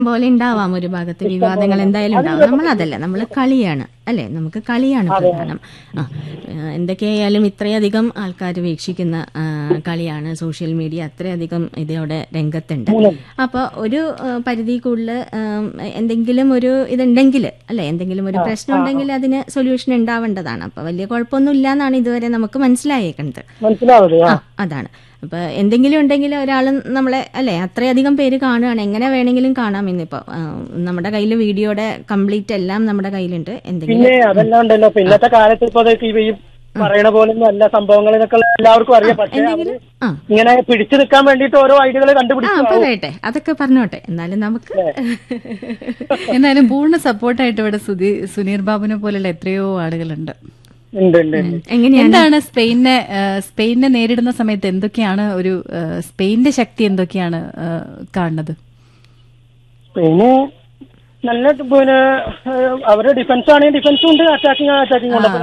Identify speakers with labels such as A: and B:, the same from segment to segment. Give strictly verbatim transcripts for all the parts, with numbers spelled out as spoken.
A: പോലെ ഉണ്ടാവാം ഒരു ഭാഗത്ത് വിവാദങ്ങൾ എന്തായാലും ഉണ്ടാവും. നമ്മൾ അതല്ല, നമ്മൾ കളിയാണ് അല്ലെ, നമുക്ക് കളിയാണ് പ്രധാനം. ആ എന്തൊക്കെയായാലും ഇത്രയധികം ആൾക്കാർ വീക്ഷിക്കുന്ന കളിയാണ് സോഷ്യൽ മീഡിയ, അത്രയധികം ഇതിലൂടെ രംഗത്തുണ്ട്. അപ്പൊ ഒരു പരിധി കൂടുതൽ എന്തെങ്കിലും ഒരു ഇതുണ്ടെങ്കിൽ അല്ലെ, എന്തെങ്കിലും ഒരു പ്രശ്നം ഉണ്ടെങ്കിൽ അതിന് സൊല്യൂഷൻ ഉണ്ടാവേണ്ടതാണ്. അപ്പൊ വലിയ കുഴപ്പമൊന്നും ഇല്ല എന്നാണ് ഇതുവരെ നമുക്ക് മനസ്സിലായേക്കുന്നത്. അതാണ്. അപ്പൊ എന്തെങ്കിലും ഉണ്ടെങ്കിൽ ഒരാൾ നമ്മളെ അല്ലെ അത്രയധികം പേര് കാണുകയാണ്, എങ്ങനെ വേണമെങ്കിലും കാണാം. ഇന്നിപ്പോ നമ്മുടെ കയ്യിൽ വീഡിയോയുടെ കംപ്ലീറ്റ് എല്ലാം നമ്മുടെ കയ്യിലുണ്ട്. എന്തെങ്കിലും
B: പിന്നെ അതെല്ലാം ഉണ്ടല്ലോ. ഇന്നത്തെ കാലത്ത് ഇപ്പൊ പറയണ പോലൊന്നും അല്ല സംഭവങ്ങൾ, ഇതൊക്കെ എല്ലാവർക്കും അറിയാം. പക്ഷേ ഇങ്ങനെ പിടിച്ചു നിൽക്കാൻ വേണ്ടിട്ട് ഓരോ ഐഡിയകൾ കണ്ടുപിടിച്ചു
A: പറയട്ടെ, അതൊക്കെ പറഞ്ഞോട്ടെ. എന്നാലും നമുക്ക്
C: എന്നാലും പൂർണ്ണ സപ്പോർട്ടായിട്ട് ഇവിടെ സുനീർ ബാബുവിനെ പോലുള്ള എത്രയോ ആളുകളുണ്ട്. എന്താണ് സ്പെയിനെ സ്പെയിനെ നേരിടുന്ന സമയത്ത് എന്തൊക്കെയാണ് ഒരു സ്പെയിന്റെ ശക്തി എന്തൊക്കെയാണ് കാണുന്നത്?
B: സ്പെയിന് നല്ല പിന്നെ അവരുടെ ഡിഫൻസ് ആണെങ്കിൽ ഡിഫൻസും ഉണ്ട്, അറ്റാക്കിംഗ് അറ്റാക്കിംഗ് ഉണ്ട്.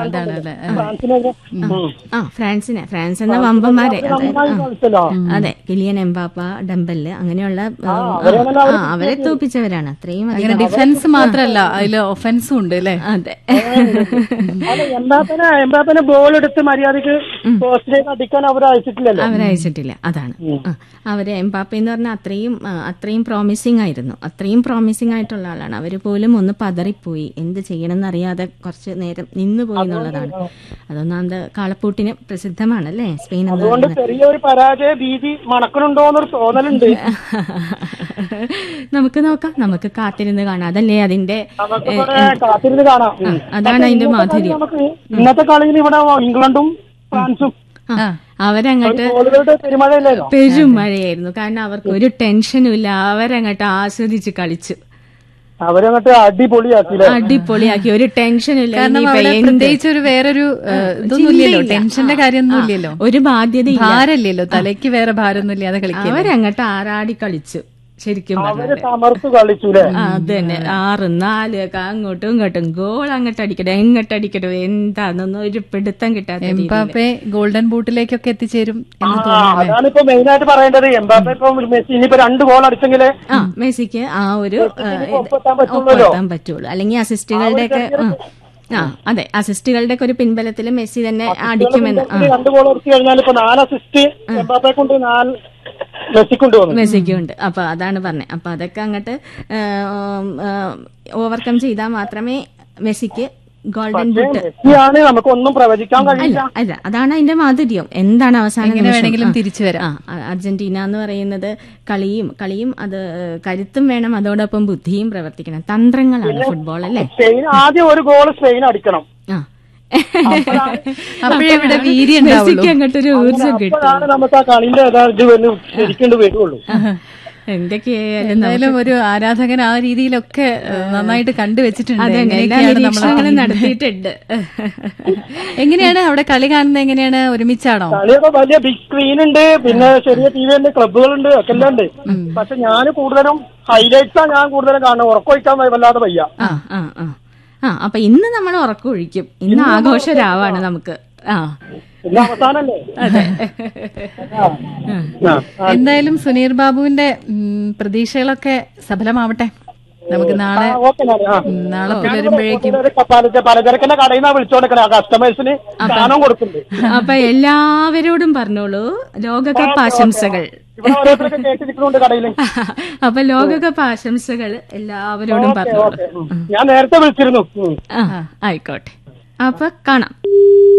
A: ഫ്രാൻസിനെ ഫ്രാൻസ് എന്ന വമ്പന്മാരെ അതെ, കിലിയൻ എംബാപ്പ, ഡംബെല്ല് അങ്ങനെയുള്ള അവരെ തോപ്പിച്ചവരാണ്. അത്രയും
C: ഡിഫൻസ് മാത്രമല്ല, അതില് ഒഫൻസും ഉണ്ട് അല്ലേ?
A: അതെ.
B: എംബാപ്പനെ എംബാപ്പനെ ബോൾ എടുത്ത് മര്യാദക്ക് പോസ്റ്റിലേക്ക് അടിക്കാൻ അവർ അയച്ചിട്ടില്ലല്ലോ.
A: അവരയച്ചിട്ടില്ല, അതാണ്. അവര് എംബാപ്പ എന്ന് പറഞ്ഞാൽ അത്രയും അത്രയും പ്രോമിസിംഗ് ആയിരുന്നു, അത്രയും പ്രോമിസിംഗ് ആയിട്ടുള്ള ആളാണ്. അവര് പോലും ഒന്ന് പതറിപ്പോയി, എന്ത് ചെയ്യണമെന്ന് അറിയാതെ കുറച്ച് നേരം നിന്നുപോയി എന്നുള്ളതാണ്. അതൊന്നാമത് കാളപ്പൂട്ടിന് പ്രസിദ്ധമാണല്ലേ സ്പെയിൻ.
B: അതുകൊണ്ട് ചെറിയൊരു പരാജയ ഭീതി മണക്കണുണ്ടോന്നൊരു തോന്നലുണ്ട്.
A: നമുക്ക് നോക്കാം, നമുക്ക് കാത്തിരുന്ന് കാണാം. അതല്ലേ അതിന്റെ
B: കാത്തിരുന്ന് കാണാം.
A: അതാണ് അതിന്റെ മാധുര്യം.
B: ഇന്നത്തെ കളിയിൽ ഇവിടെ ഇംഗ്ലണ്ടും ഫ്രാൻസും
A: അവരങ്ങോട്ട് പെരും മഴയായിരുന്നു. കാരണം അവർക്ക് ഒരു ടെൻഷനും ഇല്ല, അവരങ്ങോട്ട് ആസ്വദിച്ച് കളിച്ചു,
B: അവരങ്ങോട്ട് അടിപൊളിയാക്കി
A: അടിപൊളിയാക്കി ഒരു ടെൻഷനും ഇല്ല.
C: പ്രത്യേകിച്ച് ഒരു വേറൊരു ഇതൊന്നുമില്ലല്ലോ, ടെൻഷന്റെ കാര്യമൊന്നും ഇല്ലല്ലോ,
A: ഒരു ബാധ്യത
C: ഭാരമില്ലല്ലോ, തലയ്ക്ക് വേറെ ഭാരമൊന്നും ഇല്ലാതെ കളിക്കുക.
A: അവരങ്ങോട്ട് ആറാടി കളിച്ചു ശരിക്കും
B: അത്
A: തന്നെ. ആറ് നാല് ഒക്കെ അങ്ങോട്ടും ഇങ്ങോട്ടും ഗോൾ അങ്ങോട്ട് അടിക്കട്ടെ എങ്ങോട്ട് അടിക്കട്ടെ എന്താണെന്നൊന്നും ഒരു പിടുത്തം കിട്ടാത്ത.
C: എംബാപ്പെ ഗോൾഡൻ ബൂട്ടിലേക്കൊക്കെ എത്തിച്ചേരും എന്ന്
B: തോന്നുന്നു. മെയിൻ ആയിട്ട് പറയേണ്ടത് എംബാപ്പെ ഇപ്പൊ മെസ്സി ഇനിയിപ്പോ രണ്ട് ഗോൾ അടിച്ചെങ്കില്
A: ആ മെസ്സിക്ക് ആ ഒരു ഒപ്പെത്താൻ പറ്റുള്ളൂ. അല്ലെങ്കിൽ അസിസ്റ്റുകളുടെ ഒക്കെ ആ അതെ, അസിസ്റ്റുകളുടെ ഒക്കെ ഒരു പിൻബലത്തിൽ മെസ്സി തന്നെ അടിക്കുമെന്ന്.
B: രണ്ട് ഗോൾ അടിച്ചു കഴിഞ്ഞാൽ ഇപ്പൊ നാല് അസിസ്റ്റ് എംബാപ്പെ കൊണ്ട് നാല്
A: മെസ്സിക്കുണ്ട്. അപ്പൊ അതാണ് പറഞ്ഞത്. അപ്പൊ അതൊക്കെ അങ്ങോട്ട് ഓവർകം ചെയ്താൽ മാത്രമേ മെസ്സിക്ക് ഗോൾഡൻ ബൂട്ട്.
B: നമുക്കൊന്നും പ്രവചിക്കാൻ കഴിയില്ല.
A: അല്ല, അതാണ് അതിന്റെ മാധുര്യം. എന്താണ് അവസാനം
C: വേണമെങ്കിലും തിരിച്ചു വരാം.
A: അർജന്റീന എന്ന് പറയുന്നത് കളിയും കളിയും അത് കരുത്തും വേണം, അതോടൊപ്പം ബുദ്ധിയും പ്രവർത്തിക്കണം. തന്ത്രങ്ങളാണ് ഫുട്ബോൾ അല്ലേ.
B: ആദ്യം ഒരു ഗോൾ സ്പെയിൻ അടിക്കണം,
A: ആ
C: അപ്പോഴേ ഇവിടെ വീര്യം
A: അങ്ങോട്ടൊരു ഊർജ്ജം കിട്ടും.
B: നമുക്ക് ആ കളിന്റെ ശരിക്കും വരുള്ളൂ.
C: എന്തായാലും ഒരു ആരാധകൻ ആ രീതിയിലൊക്കെ നന്നായിട്ട് കണ്ടുവച്ചിട്ടുണ്ട്,
A: നടത്തിയിട്ടുണ്ട്.
C: എങ്ങനെയാണ് അവിടെ കളി കാണുന്നത്? എങ്ങനെയാണ്, ഒരുമിച്ചാണോ?
B: കളിയൊക്കെ വലിയ ബിഗ് സ്ക്രീൻ ഉണ്ട്, പിന്നെ ചെറിയ ടി വി ഉണ്ട്, ക്ലബുകളുണ്ട്, ഒക്കെ എല്ലാം ഉണ്ട്. പക്ഷെ ഞാൻ കൂടുതലും ഹൈലൈറ്റ്സാ ഞാൻ കൂടുതലും കാണുന്നത്. ഉറക്കൊഴിക്കാൻ വല്ലാതെ വയ്യ.
A: ആ അപ്പൊ ഇന്ന് നമ്മൾ ഉറക്കൊഴിക്കും. ഇന്ന് ആഘോഷരാവാണ് നമുക്ക്. ആ
C: എന്തായാലും സുനീർ ബാബുവിന്റെ പ്രതീക്ഷകളൊക്കെ സഫലമാവട്ടെ. നമുക്ക് നാളെ നാളെ പുലരുമ്പോഴേക്കും
B: പലചരക്കിന്റെ കടയിൽ നിന്നാണ് വിളിച്ചോണ്ടിരിക്കണേ കസ്റ്റമേഴ്സിന് സാധനം കൊടുക്കുന്നുണ്ട്.
A: അപ്പൊ എല്ലാവരോടും പറഞ്ഞോളൂ ലോകകപ്പ് ആശംസകൾ. അപ്പൊ ലോകകപ്പ് ആശംസകൾ എല്ലാവരോടും പറഞ്ഞോളൂ.
B: ഞാൻ നേരത്തെ വിളിച്ചിരുന്നു.
A: ആയിക്കോട്ടെ, അപ്പൊ കാണാം.